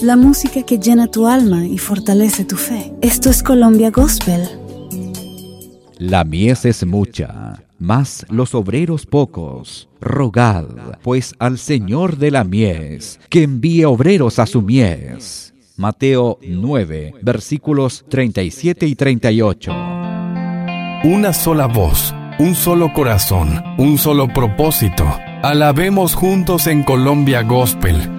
la música que llena tu alma y fortalece tu fe. Esto es Colombia Gospel. La mies es mucha, mas los obreros pocos. Rogad, pues, al Señor de la mies, que envíe obreros a su mies. Mateo 9, versículos 37 y 38. Una sola voz, un solo corazón, un solo propósito. Alabemos juntos en Colombia Gospel.